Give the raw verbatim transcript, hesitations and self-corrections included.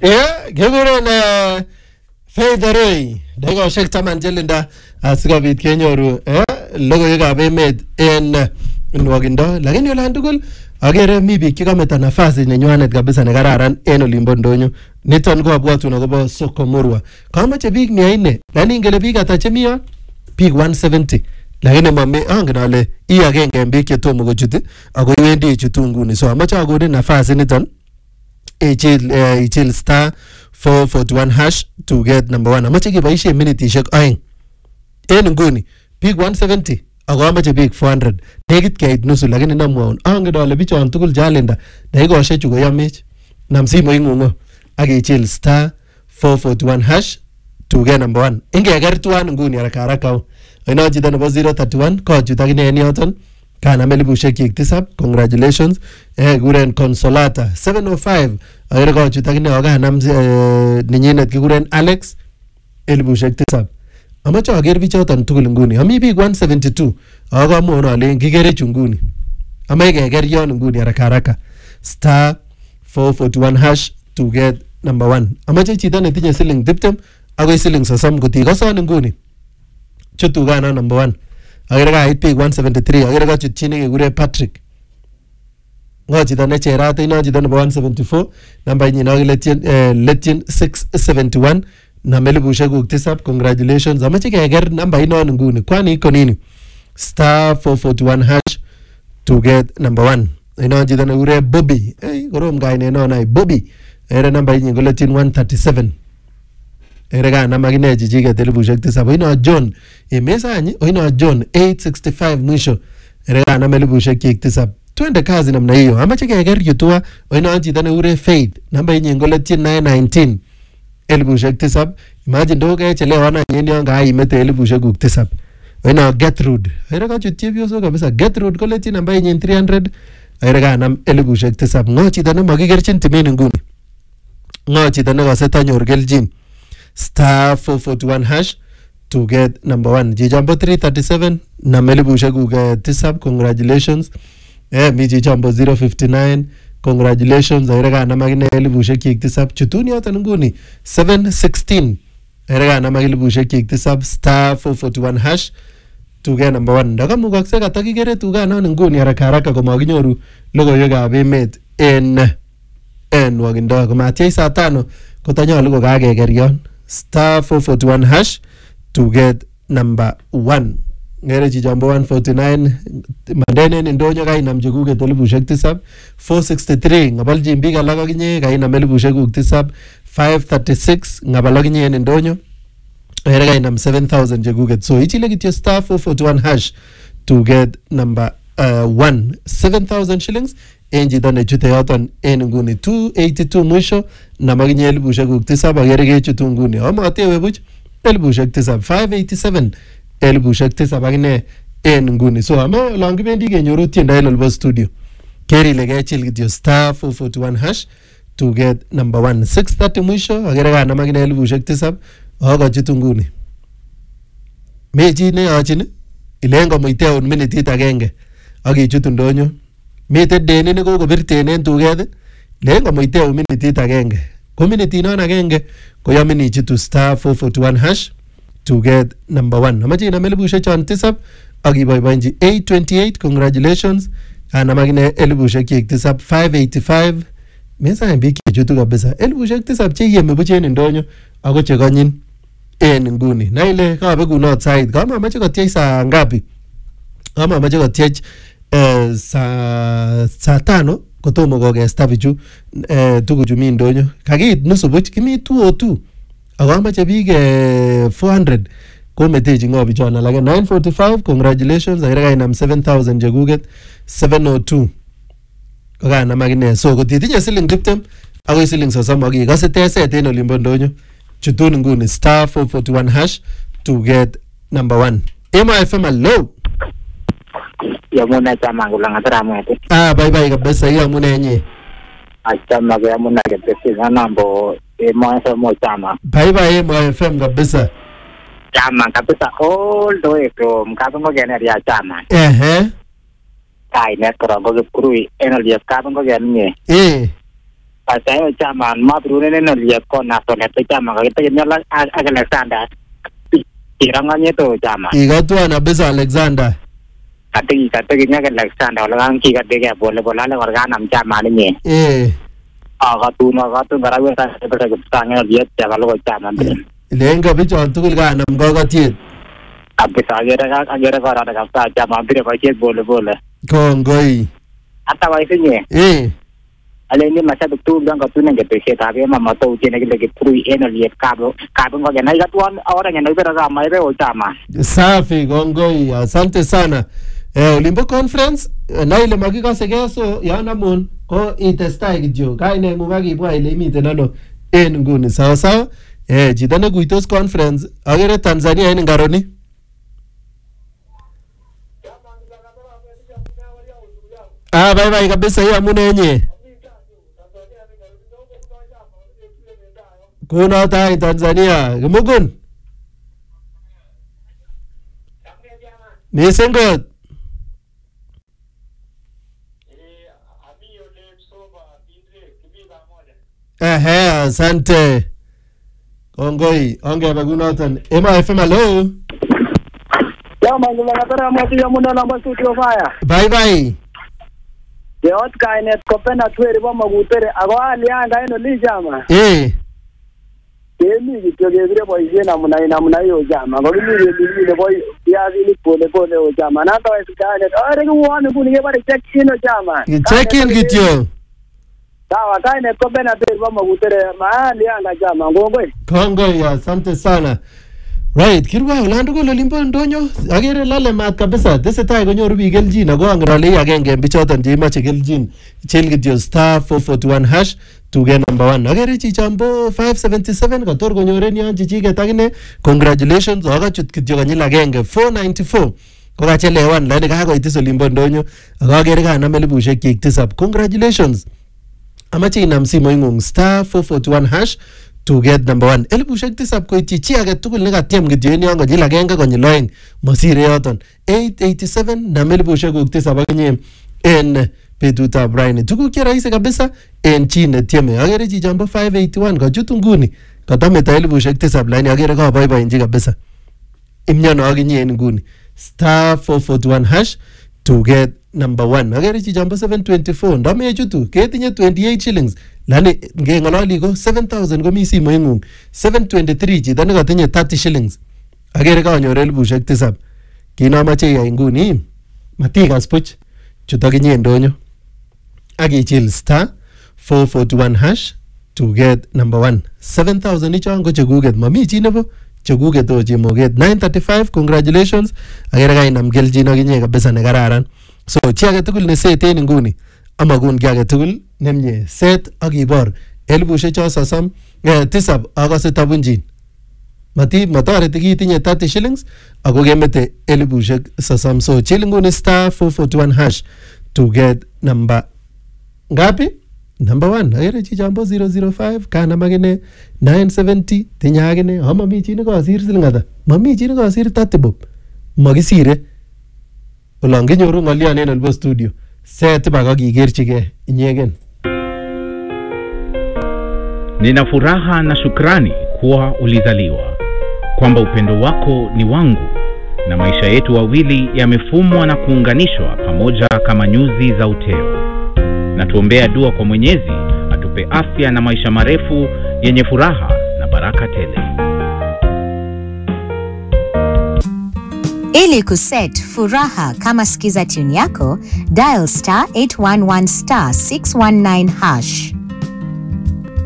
Eh, kekuren Faith Aroi dakikoshek taman chelinda asikobit kenyoru eh logoiwekab emet en nwokindo, lakini olan tugul agere mi biik chekameta nafasi nenywanet kabisa nekararan en olimbo ndonyo. Niton ko abwatun akobo soko murwa. Kamache biik mia nne, lakini ingele biik ata chemi yon? Biik one seventy. Lakini mame angen ale i agenge en biik chetomo kochut ako iwendi ichutu nguni. So amache akonin nafasi niton. Ichil uh, ichil star four forty-one hash to get number one. Amache keboishe minitishek aeng. En nguni biik one seventy ako amache biik four hundred. Nekit keit nusu lakini namwaun. Angen ale bichon tugul jalinda dakikoshek chu koyamech. Nam simoingung ak ichil star four forty-one hash to get number one. Ingeker tuan nguni haraka haraka. Oino chito nebo zero thirty-one kochut akine en yoton. Kana melibushek chik tisab. Congratulations. Eh kuren Consolata seven oh five. Agere kochut akine okanam uh, ninyinet kikuren Alex elibushek tisab. Amache ager bichoton tugul nguni. Ami biik one seventy-two. Akamwon ale kikere chu nguni. Amache keker yon nguni haraka haraka. Star four forty-one hash to get number one. Amache chito netinye siling tiptem akoi siling sosom kotikoson nguni. Chutu kana number one. Agere kait biik one seventy-three. Agere kachut chi nekekure Patrick. Ngo chito necherate ino chito nebo one seventy-four. Namba inyin ak letyin eh, letyin six seventy-one. Na melibushek kuk tisab. Congratulations. Amache keker namba ino nguni. Kwani iko nini? Star four forty-one hash to get number one. Ino chito nekekure Bobby. Hey, korom kaine ino nai Bobby. Ere namba inyin ko letyin one thirty-seven. Ere ka nama kine chichiket elibushek tisab. Oino John. Emesa anyi. Oino John eight sixty-five mwisho. Ere ka nama elibushek chik tisab. Twende kazi namna hiyo. Amache keker yutua. Oino chito nekekure Faith. Namba inyin ko letyin nine nineteen. Elibushek tisab. Imagine do kechelewa na nyeni yon kaimete elibushek kuk tisab. Oino Gertrude. Ere ka chut chepyoso kabisa. Gertrude ko letyin namba inyin three hundred. Ere ka nam elibushek tisab. Ngo chito nemakikerchin timin nguni. Ngo chito nekase tanyor keljin. Star four forty-one hash to get number one. Jijambo three thirty-seven. Na melibushek kuk tisab. Congratulations. Eh, mi jijambo zero fifty-nine. Congratulations. Airega namakine elibushek chik tisab. Chutuni yoton nguni. seven sixteen. Airega namakine elibushek chik tisab. Star four forty-one hash to get number one. Ndaka mugakse katakikere tuga nan nguni haraka haraka komakinyoru logoiwekab emet en en wakindo. Komatiyai saa tano kotanyolu kokakeker yon. Star four forty-one hash to get number one. Ngere chijambo one forty-nine. Mandene ndonyo kainam chekuket elibushek tisab. four sixty-three. Ngabal jimbik alak akinye kainam elibushek kuk tisab. five thirty-six. Ngabal akinye en ndonyo. Ere kainam seven thousand chekuket. So ichile kityo star four forty-one hash to get number uh, one. seven thousand shillings. En chito nechute yoton en nguni. two eighty-two mwisho. Namakinye elibushek kuk tisab. Agere kechutu nguni. Omatewe buch. Elibushek tisab. five eighty-seven. Elibushek tisab akine en nguni. So ame lang kibendi kenyoru tienda en olbo studio. Keri lege chil kityo star four forty-one hash to get number one. six thirty mwisho. Agere ka namakine elibushek tisab. Ako chutu nguni. Mechi ne achini. Ilengo muiteun minitit agenge. Aki chutu ndonyo. Mite deni ne koko birten en tuget. Lengo muiteun minitit agenge. Ko minitinon agenge. Koyamini chutu star four forty-one hash to get number one. Amache ina melibushek chan tisab. Aki boyboinji eight twenty-eight. Congratulations. Anamakine elibushek chik tisab. five eighty-five. Mesa mbiki chutu kabisa. Elibushek tisab che yeme buchen ndonyo. Ako che kanyin en nguni. Na ile kabe kunot side. Kama amache kotiech saa ngapi? Kama amache kotiech uh, saa saa tano kotomo kokesta bichu uh, tukuchu mi ndonyo. Kakiit nusu buch kimi two oh two. Ako amache biik uh, four hundred. Kometechi ngo bichon alake. nine forty-five. Congratulations. Agere kainam seven thousand chekuket. seven oh two. Kokanam akine. So kotitinye siling tiptem akoi siling sosom aki kase teset en olimbo ndonyo. Chutun nguni star four forty-one hash to get number one. Ema F M hello. Yamuna chama ngulanga tramete. Ah bye bye kabisa yamuna yenye. Achama kwa yamuna kepesi nambo Ema F M chama. Bye bye Ema F M kabisa. Chama kabisa all the way from Kabungo Gene ya chama. Eh eh. Kai net korongo kurui enol ya Kabungo Gene. Eh. Pasayo chama mabrune no lihat kona sonet chama kita nyola Alexander. Kirangnya tu chama. Iga tu ana besa Alexander. Kati kati nya Alexander orang kita dia boleh boleh le warga nam chama ni. Eh. Aga tu no aga tu barawe sa seperti kutangnya lihat chama lo chama. Lenga bicho tu kulga nam goga tiet. Abis agera agera kora ada kata chama bire pakai boleh boleh. Kongoi. Atau isinya. Eh. Ale ni masa betul dan kau tu nanti pesek tapi mama tahu je nanti lagi puri eno lihat kabel kabel kau jangan ikut tuan orang yang nanti beragam mai beul cama. Safi gongoi, asante sana. Eh, Olimpo Conference na ile magika segeso ya namun ko itestai kijo kaine mumagi bwa ile mite nano en nguni sawa sawa. Eh, jitane kuitos conference agere Tanzania en ngaroni. Ah, bye bye kabisa ya munenye. Kuna tai Tanzania, gemugun. Nisengot. Eh, asante. Kongoi, onge bagunotan. Ema F M hello. Ya mangu la tara mati ya muna namba studio fire. Bye bye. Ye ot kainet kopena tweri ba magutere ago alianga eno li jama. Eh. Emi kityo kebire boisien namuna namuna yo jama ko kimire kimire boy yazi ni pole pole o jama na to esikane are ku wane kuni ke bare check in o jama Check in kityo. Sawa kaine ko bena be ba magutere mahali anga jama ngongwe. Kongoi, asante sana. Right, kirwa Orlando ko Olimpo ndonyo agere lale mat kabisa tesetai konyoru biik keljin ako angrale agenge bichoton cheimache keljin chil kityo star four forty-one hash to get number one. Agere chichambo five seventy-seven kator konyoren yon chichiket akine congratulations akachut kityo konyil agenge four ninety-four ko kachelewan lakini kakoitis Olimpo ndonyo akagere kanam elibushek chik tisap. Congratulations. Amache inam simoing'ung star four forty-one hash to get number one. Elibushek tisap koityi chi age tugul nekatiem kityo en yon konyil agenge konyil oeng mosire yoton. eight eighty-seven nam elibushek kuk tisap akinye en betutab raini. Tuguk che rahisi kabisa en chi netieme. Agere chichambo five eighty-one kachut nguni katameta elibushek tisap lakini agere kaboiboenchi kabisa. Imnyono akinye en nguni star four forty-one hash to get number one. Agere chichambo seven twenty-four ndamechutu ketinye twenty-eight shillings lani ngengololi ko seven thousand komi simoing'ung. Seven twenty-three chito nekatinye thirty shillings agere kanyor elibushek tisap. Kinomoche iyai nguni matikas buch chut akinye ndonyo akichil star four forty-one hash to get number one. Seven thousand ichon ko chekuket mami chi nebo chekuket o chemoket. Nine thirty-five congratulations agere kainam keljin akinye kabisa nekararan. So chi age tugul neseten nguni amakun ki age tugul nemye set akibor elibushek cho sosom eh, tisap akose tabunjin. Mati matoreti kitinye thirty shillings ako kemete elibushek sosom. So chil nguni star four forty-one hash to get number ngapi? Number one. Agere chichambo zero zero five kanam akine nine seventy tinya akine amami chi nekasir siling ata. Mami chi nekasir thirty bob. Makisire. Olon kinyoru ng'olyon en Olbo studio set baka kikerchige inyegen. Nina furaha na shukrani kuwa ulizaliwa, kwamba upendo wako ni wangu na maisha yetu wawili yamefumwa na kuunganishwa pamoja kama nyuzi za uteo. Na tuombea dua kwa Mwenyezi atupe afya na maisha marefu yenye furaha na baraka tele. Ili kuset furaha kama sikiza tune yako, dial star eight one one star six one nine hash.